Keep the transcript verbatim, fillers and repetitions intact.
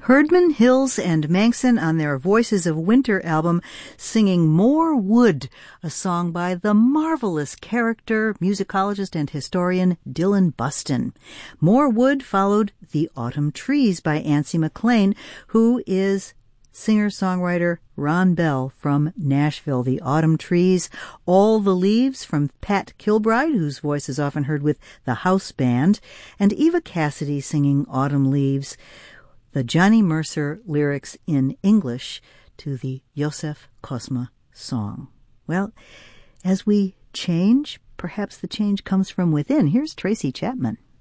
Herdman, Hills, and Manson on their Voices of Winter album singing More Wood, a song by the marvelous character, musicologist, and historian Dylan Buston. More Wood followed The Autumn Trees by Antsy McLean, who is singer-songwriter Ron Bell from Nashville. The Autumn Trees, All the Leaves from Pat Kilbride, whose voice is often heard with the House Band, and Eva Cassidy singing Autumn Leaves, the Johnny Mercer lyrics in English to the Yosef Kosma song. Well, as we change, perhaps the change comes from within. Here's Tracy Chapman.